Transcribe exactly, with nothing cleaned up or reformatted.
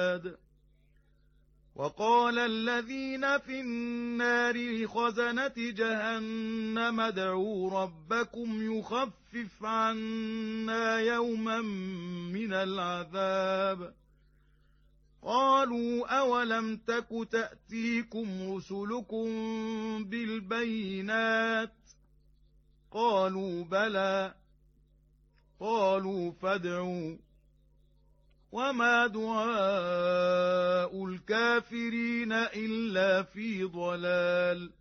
وقال الذين في النار لخزنة جهنم ادعوا ربكم يخفف عنا يوما من العذاب قالوا أولم تك تأتيكم رسلكم بالبينات قالوا بلى قالوا فادعوا وما دعاء الكافرين إلا في ضلال